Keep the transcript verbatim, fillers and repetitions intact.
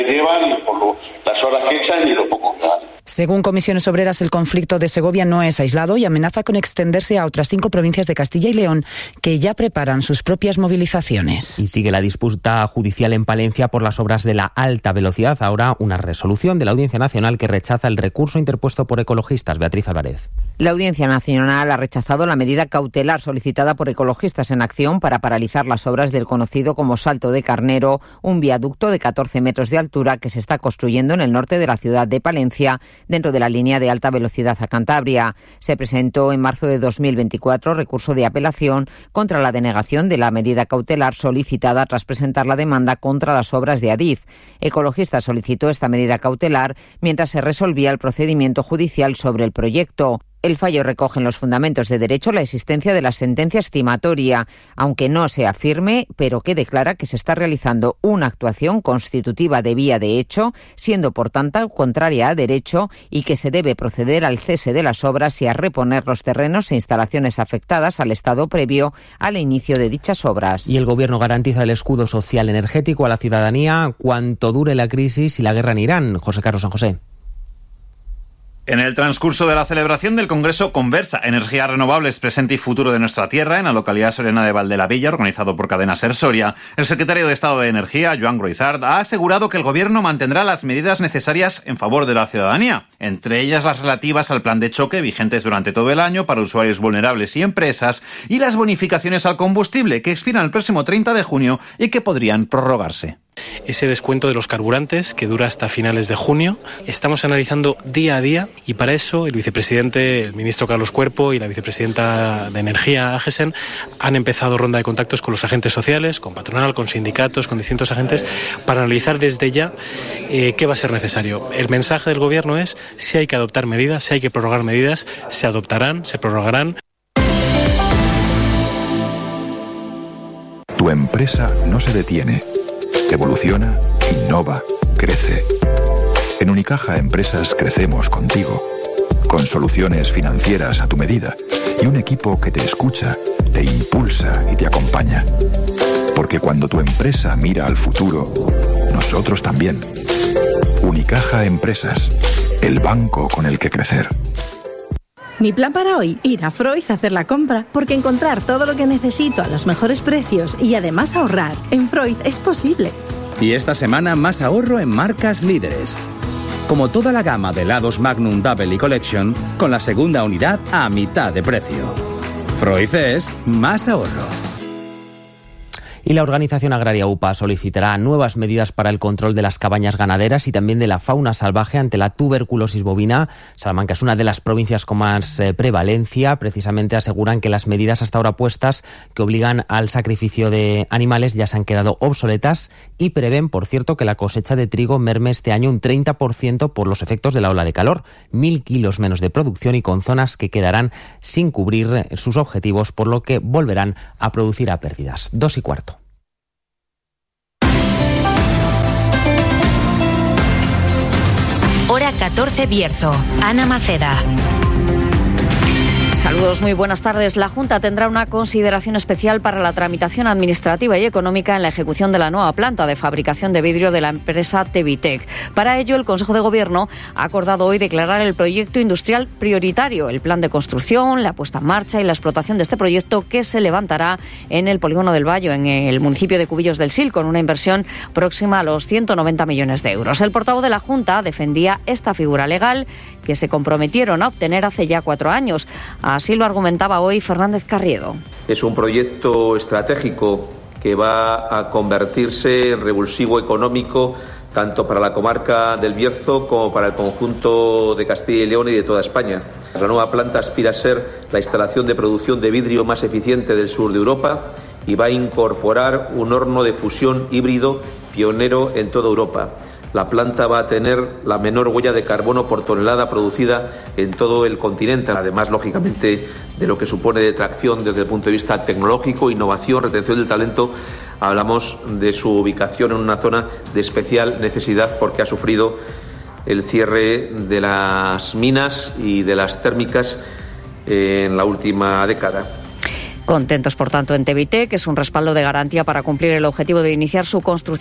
que llevan y por lo, las horas que echan y lo poco que ganan. Según Comisiones Obreras, el conflicto de Segovia no es aislado y amenaza con extenderse a otras cinco provincias de Castilla y León que ya preparan sus propias movilizaciones. Y sigue la disputa judicial en Palencia por las obras de la alta velocidad. Ahora una resolución de la Audiencia Nacional que rechaza el recurso interpuesto por ecologistas. Beatriz Álvarez. La Audiencia Nacional ha rechazado la medida cautelar solicitada por Ecologistas en Acción para paralizar las obras del conocido como Salto de Carnero, un viaducto de catorce metros de altura que se está construyendo en el norte de la ciudad de Palencia, dentro de la línea de alta velocidad a Cantabria. Se presentó en marzo de dos mil veinticuatro recurso de apelación contra la denegación de la medida cautelar solicitada tras presentar la demanda contra las obras de Adif. Ecologistas solicitó esta medida cautelar mientras se resolvía el procedimiento judicial sobre el proyecto. El fallo recoge en los fundamentos de derecho la existencia de la sentencia estimatoria, aunque no sea firme, pero que declara que se está realizando una actuación constitutiva de vía de hecho, siendo por tanto contraria a derecho, y que se debe proceder al cese de las obras y a reponer los terrenos e instalaciones afectadas al estado previo al inicio de dichas obras. Y el Gobierno garantiza el escudo social energético a la ciudadanía cuanto dure la crisis y la guerra en Irán. José Carlos San José. En el transcurso de la celebración del Congreso Conversa, Energías Renovables, Presente y Futuro de Nuestra Tierra, en la localidad soriana de Valdelavilla, organizado por Cadena Ser Soria, el secretario de Estado de Energía, Joan Groizard, ha asegurado que el Gobierno mantendrá las medidas necesarias en favor de la ciudadanía, entre ellas las relativas al plan de choque vigentes durante todo el año para usuarios vulnerables y empresas, y las bonificaciones al combustible, que expiran el próximo treinta de junio y que podrían prorrogarse. Ese descuento de los carburantes que dura hasta finales de junio. Estamos analizando día a día y para eso el vicepresidente, el ministro Carlos Cuerpo y la vicepresidenta de Energía, Agesen, han empezado ronda de contactos con los agentes sociales, con patronal, con sindicatos, con distintos agentes, para analizar desde ya eh, qué va a ser necesario. El mensaje del Gobierno es: si hay que adoptar medidas, si hay que prorrogar medidas, se adoptarán, se prorrogarán. Tu empresa no se detiene. Evoluciona, innova, crece. En Unicaja Empresas crecemos contigo, con soluciones financieras a tu medida y un equipo que te escucha, te impulsa y te acompaña. Porque cuando tu empresa mira al futuro, nosotros también. Unicaja Empresas, el banco con el que crecer. Mi plan para hoy, ir a Freud a hacer la compra, porque encontrar todo lo que necesito a los mejores precios y además ahorrar en Freud es posible. Y esta semana más ahorro en marcas líderes. Como toda la gama de helados Magnum Double y Collection, con la segunda unidad a mitad de precio. Freud es más ahorro. Y la organización agraria U P A solicitará nuevas medidas para el control de las cabañas ganaderas y también de la fauna salvaje ante la tuberculosis bovina. Salamanca es una de las provincias con más eh, prevalencia. Precisamente aseguran que las medidas hasta ahora puestas que obligan al sacrificio de animales ya se han quedado obsoletas y prevén, por cierto, que la cosecha de trigo merme este año un treinta por ciento por los efectos de la ola de calor. Mil kilos menos de producción y con zonas que quedarán sin cubrir sus objetivos, por lo que volverán a producir a pérdidas. Dos y cuarto. Hora catorce Bierzo. Ana Maceda. Saludos, muy buenas tardes. La Junta tendrá una consideración especial para la tramitación administrativa y económica en la ejecución de la nueva planta de fabricación de vidrio de la empresa Tevitec. Para ello, el Consejo de Gobierno ha acordado hoy declarar el proyecto industrial prioritario, el plan de construcción, la puesta en marcha y la explotación de este proyecto, que se levantará en el polígono del Bayo, en el municipio de Cubillos del Sil, con una inversión próxima a los ciento noventa millones de euros. El portavoz de la Junta defendía esta figura legal que se comprometieron a obtener hace ya cuatro años. Así lo argumentaba hoy Fernández Carriedo. Es un proyecto estratégico que va a convertirse en revulsivo económico tanto para la comarca del Bierzo como para el conjunto de Castilla y León y de toda España. La nueva planta aspira a ser la instalación de producción de vidrio más eficiente del sur de Europa y va a incorporar un horno de fusión híbrido pionero en toda Europa. La planta va a tener la menor huella de carbono por tonelada producida en todo el continente, además, lógicamente, de lo que supone de tracción desde el punto de vista tecnológico, innovación, retención del talento. Hablamos de su ubicación en una zona de especial necesidad porque ha sufrido el cierre de las minas y de las térmicas en la última década. Contentos, por tanto, en Tevitec, que es un respaldo de garantía para cumplir el objetivo de iniciar su construcción